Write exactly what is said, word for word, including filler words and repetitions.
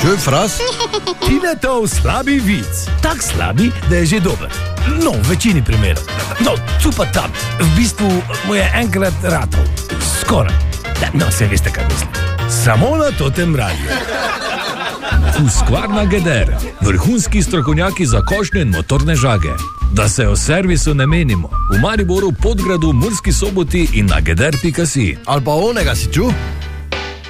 Čuj, Fras? Tinetov slabi vic. Tak slabi, da je že dober. No, v večini primerov. No, tu pa tam. V bistvu mu je enkrat ratov. Skoraj. No, se veste, kaj mislim. Samo na Totem radiju. Husqvarna Geder. Vrhunski strokovnjaki za košnje in motorne žage. Da se o servisu ne menimo. V Mariboru, Podgradu, Murski Soboti in na geder pika si. Ali pa onega si čuj?